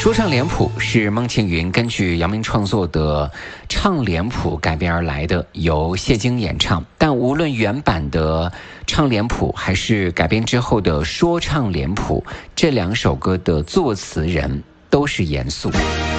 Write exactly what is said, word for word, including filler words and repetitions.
说唱脸谱是孟庆云根据姚明创作的唱脸谱改编而来的，由谢晶演唱。但无论原版的唱脸谱还是改编之后的说唱脸谱，这两首歌的作词人都是严肃。